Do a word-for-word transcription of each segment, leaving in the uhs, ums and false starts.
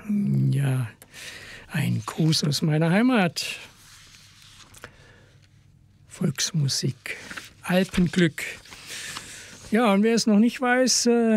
Ja, ein Gruß aus meiner Heimat. Volksmusik, Alpenglück. Ja, und wer es noch nicht weiß, äh,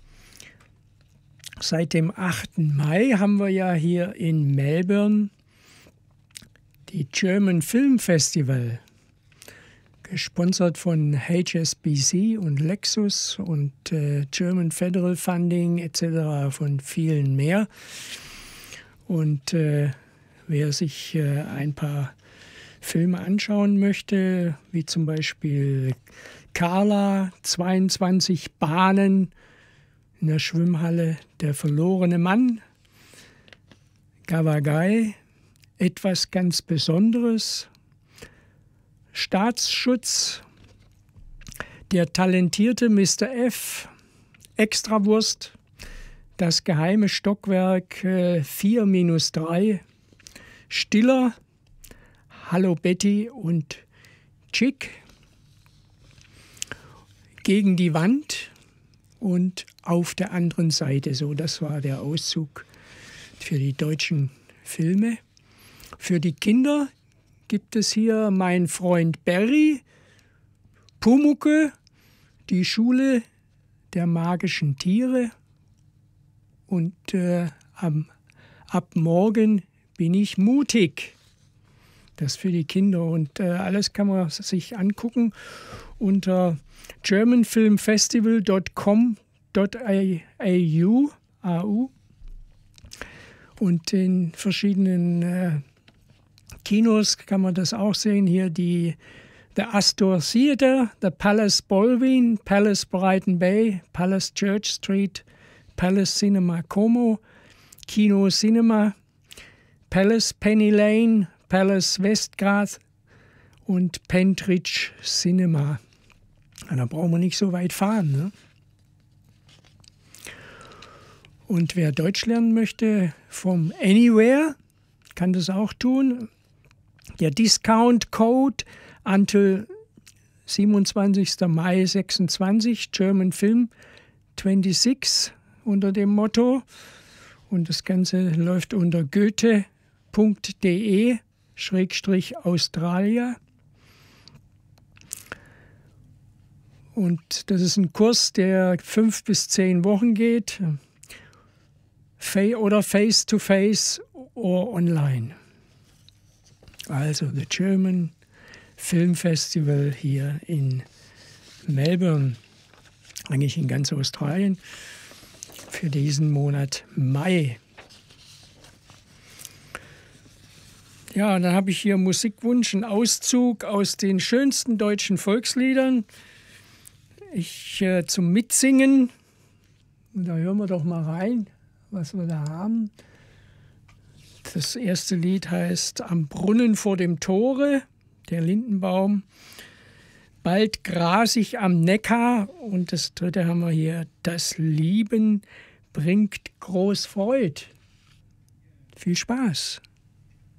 seit dem achten Mai haben wir ja hier in Melbourne die German Film Festival, gesponsert von H S B C und Lexus und äh, German Federal Funding et cetera von vielen mehr. Und äh, wer sich äh, ein paar Filme anschauen möchte, wie zum Beispiel Carla, zweiundzwanzig Bahnen in der Schwimmhalle, Der verlorene Mann, Gavagai, Etwas ganz Besonderes, Staatsschutz, Der talentierte Mister F, Extrawurst, Das geheime Stockwerk äh, vier minus drei, Stiller, Hallo Betty und Chick, Gegen die Wand und Auf der anderen Seite. So, das war der Auszug für die deutschen Filme. Für die Kinder gibt es hier Mein Freund Barry, Pumuckel, Die Schule der magischen Tiere und äh, am, ab morgen bin ich mutig. Das für die Kinder und äh, alles kann man sich angucken unter german film festival dot com dot a u und in verschiedenen äh, Kinos kann man das auch sehen. Hier die The Astor Theatre, The Palace Baldwin, Palace Brighton Bay, Palace Church Street, Palace Cinema Como, Kino Cinema, Palace Penny Lane, Palace Westgarth und Pentridge Cinema. Da brauchen wir nicht so weit fahren, ne? Und wer Deutsch lernen möchte, vom Anywhere, kann das auch tun. Der Discount Code until siebenundzwanzigster Mai sechsundzwanzig, German Film sechsundzwanzig unter dem Motto. Und das Ganze läuft unter goethe punkt de Schrägstrich Australia. Und das ist ein Kurs, der fünf bis zehn Wochen geht, oder face-to-face oder online. Also the German Film Festival hier in Melbourne, eigentlich in ganz Australien, für diesen Monat Mai. Ja, und dann habe ich hier Musikwunsch, einen Auszug aus den schönsten deutschen Volksliedern. Ich äh, zum Mitsingen. Und da hören wir doch mal rein, was wir da haben. Das erste Lied heißt Am Brunnen vor dem Tore, der Lindenbaum. Bald grasig am Neckar. Und das dritte haben wir hier, Das Lieben bringt groß Freud. Viel Spaß.